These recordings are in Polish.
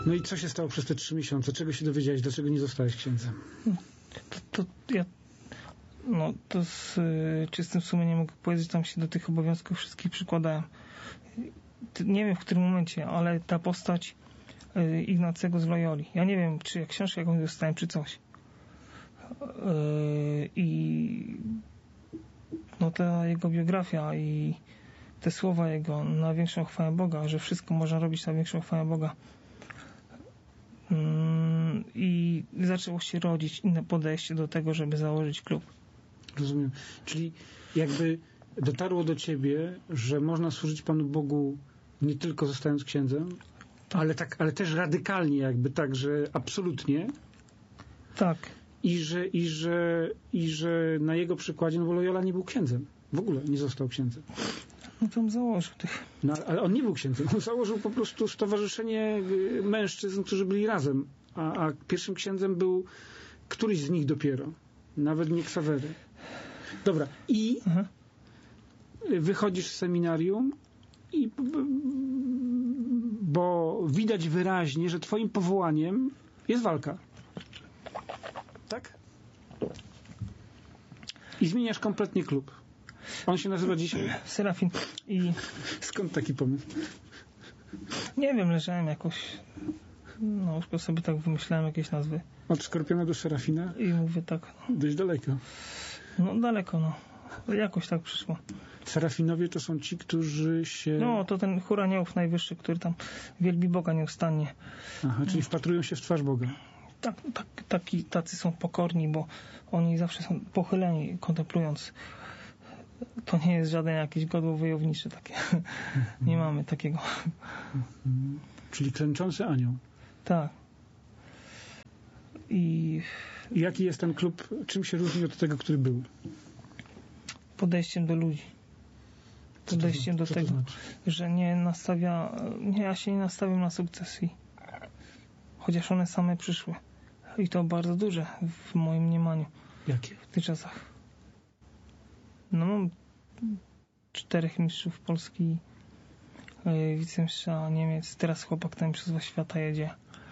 No i co się stało przez te 3 miesiące? Czego się dowiedziałeś? Dlaczego nie zostałeś księdzem? To z czystym sumieniem mogę powiedzieć, że tam się do tych obowiązków wszystkich przykładałem. Nie wiem w którym momencie, ale ta postać Ignacego z Loyoli. Ja nie wiem, czy jak książkę jakąś dostałem, czy coś. I ta jego biografia i te słowa jego na większą chwałę Boga, że wszystko można robić na większą chwałę Boga. I zaczęło się rodzić inne podejście do tego, żeby założyć klub. Rozumiem. Czyli jakby dotarło do ciebie, że można służyć Panu Bogu nie tylko zostając księdzem, ale też radykalnie jakby tak, że absolutnie. Tak. I że na jego przykładzie, bo Loyola nie był księdzem. W ogóle nie został księdzem. No tam założył tych. No, ale on nie był księdzem. On założył po prostu stowarzyszenie mężczyzn, którzy byli razem. A pierwszym księdzem był któryś z nich dopiero. Nawet nie Ksawery. Dobra. I wychodzisz z seminarium bo widać wyraźnie, że twoim powołaniem jest walka. Tak? I zmieniasz kompletnie klub. On się nazywa dzisiaj? Serafin. I skąd taki pomysł? Nie wiem, leżałem jakoś. Już sobie tak wymyślałem jakieś nazwy. Od Skorpiona do Serafina? I mówię tak. Dość daleko. Daleko, Jakoś tak przyszło. Serafinowie to są ci, którzy się... to ten chór aniołów najwyższy, który tam wielbi Boga nieustannie. Aha, czyli wpatrują się w twarz Boga. Tacy są pokorni, bo oni zawsze są pochyleni, kontemplując. To nie jest żaden jakiś godło wojowniczy takie. Nie mamy takiego. Czyli klęczący anioł. Tak. I jaki jest ten klub? Czym się różni od tego, który był? Podejściem do ludzi. Podejściem do tego, znaczy? Że ja się nie nastawiam na sukces chociaż one same przyszły. I to bardzo duże w moim mniemaniu. Jakie? W tych czasach. Mam 4 mistrzów Polski, wicemistrza Niemiec, teraz chłopak ten przez świata jedzie.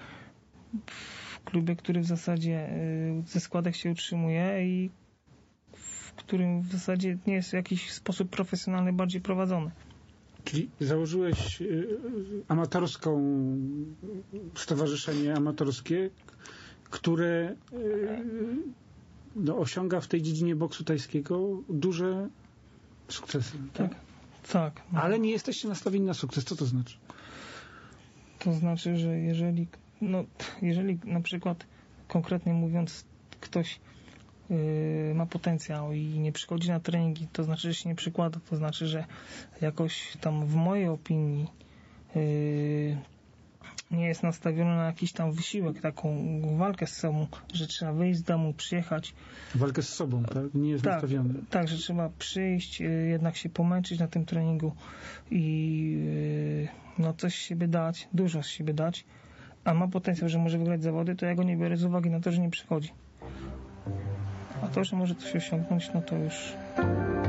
W klubie, który w zasadzie ze składek się utrzymuje i w którym w zasadzie nie jest w jakiś sposób profesjonalny bardziej prowadzony. Czyli założyłeś stowarzyszenie amatorskie, które osiąga w tej dziedzinie boksu tajskiego duże sukcesy. Tak. Ale nie jesteście nastawieni na sukces. Co to znaczy? To znaczy, że jeżeli na przykład konkretnie mówiąc ktoś ma potencjał i nie przychodzi na treningi, to znaczy, że się nie przykłada, to znaczy, że jakoś tam w mojej opinii nie jest nastawiony na jakiś tam wysiłek, taką walkę z sobą, że trzeba wyjść z domu, przyjechać. Walkę z sobą, tak? Nie jest nastawiony. Tak, że trzeba przyjść, jednak się pomęczyć na tym treningu i coś z siebie dać, dużo z siebie dać, a ma potencjał, że może wygrać zawody, to ja go nie biorę z uwagi na to, że nie przychodzi. A to, że może coś osiągnąć, to już